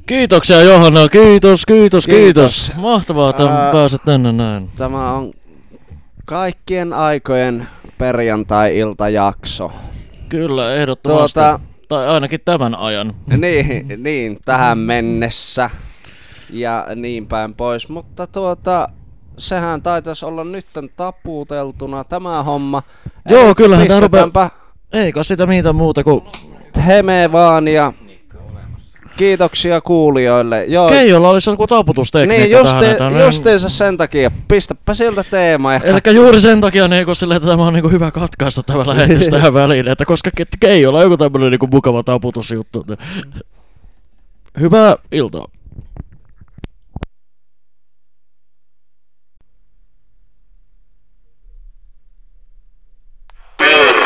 Kiitoksia Johanna, kiitos. Mahtavaa, että pääset tänne näin. Tämä on kaikkien aikojen perjantai-iltajakso. Kyllä, ehdottomasti. Tai ainakin tämän ajan. Niin, tähän mennessä. Ja niin päin pois. Mutta sehän taitaisi olla nytten taputeltuna tämä homma. Joo, kyllähän tää rupeaa. Eikä sitä mitä muuta kuin heme vaan ja kiitoksia kuulijoille. Joo. Keijolla olisi joku taputustekniikka niin, justiinsa sen takia. Pistäpä siltä teema. Elikkä juuri sen takia niin, silleen, että tämä on niin hyvä katkaista tämä lähetys tähän väliin. Että koska Keijolla on joku tämmöinen niin mukava taputusjuttu. Hyvää iltaa.